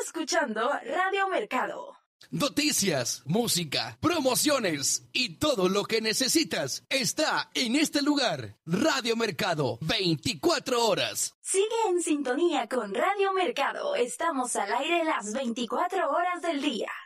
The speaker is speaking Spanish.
escuchando Radio Mercado. Noticias, música, promociones y todo lo que necesitas está en este lugar. Radio Mercado, 24 horas. Sigue en sintonía con Radio Mercado. Estamos al aire las 24 horas del día.